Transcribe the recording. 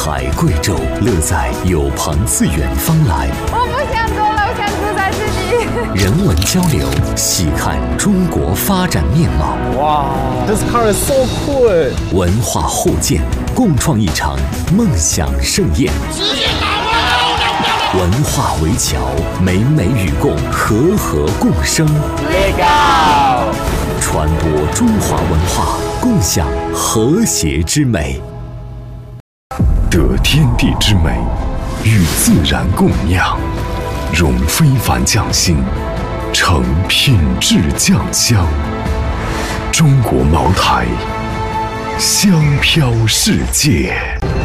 海贵州，乐在有朋自远方来。 我不想走了，我想住在这里。 人文交流，细看中国发展面貌。 哇 ，This car is so cool！ 文化互鉴，共创一场梦想盛宴。 直接打我！ 文化围桥，美美与共，和和共生。 Legal！ 传播中华文化，共享和谐之美。得天地之美，与自然共酿，融非凡匠心，成品质酱香。中国茅台，香飘世界。